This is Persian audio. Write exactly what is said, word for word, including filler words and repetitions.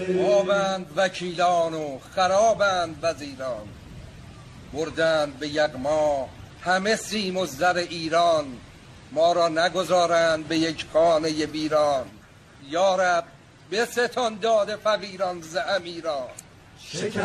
آبند وکیلان و خرابند وزیران، بردند به یغما همه سیم و زر ایران، ما را نگذارند به یک خانه ویران. یا رب بستان داد فقیران ز امیران.